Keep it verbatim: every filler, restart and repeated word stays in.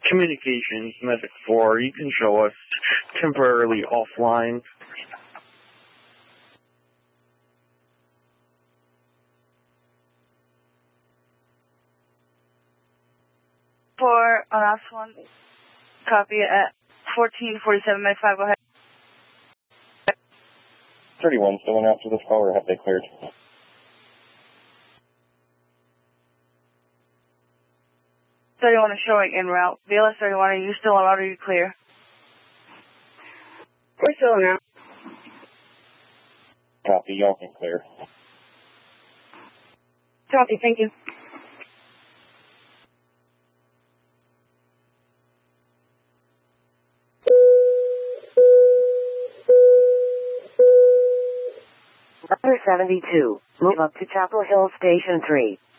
Communications, Medic four, you can show us temporarily offline. For on last one, copy at fourteen forty-seven, Med five, go ahead. thirty-one, still in after this call, or have they cleared? thirty-one is showing en route. B L S thirty-one, are you still en route or are you clear? We're still en route. Copy, y'all can clear. Copy, thank you. Number seventy-two, move up to Chapel Hill Station three.